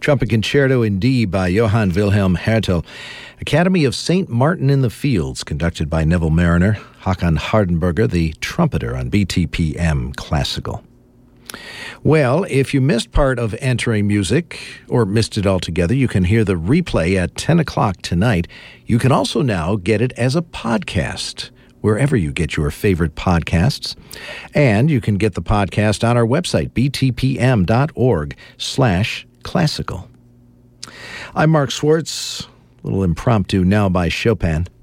Trumpet Concerto in D by Johann Wilhelm Hertel. Academy of St. Martin in the Fields, conducted by Neville Mariner. Håkan Hardenberger, the trumpeter on BTPM Classical. Well, if you missed part of Entering Music, or missed it altogether, you can hear the replay at 10 o'clock tonight. You can also now get it as a podcast, wherever you get your favorite podcasts. And you can get the podcast on our website, btpm.org/classical. I'm Mark Schwartz. A little impromptu now by Chopin.